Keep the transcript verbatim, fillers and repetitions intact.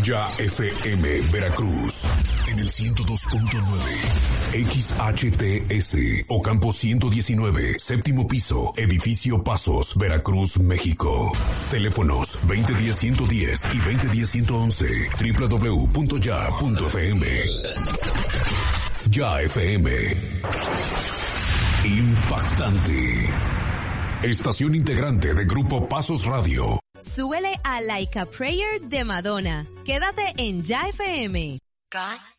Ya F M Veracruz en el ciento dos punto nueve, X H T S Ocampo ciento diecinueve, séptimo piso, edificio Pasos, Veracruz, México. Teléfonos veinte diez ciento diez y veinte diez ciento once, doble u doble u doble u punto ya punto f m. Ya F M. Impactante. Estación integrante de Grupo Pasos Radio. Súbele a Like a Prayer de Madonna. Quédate en Ya F M. God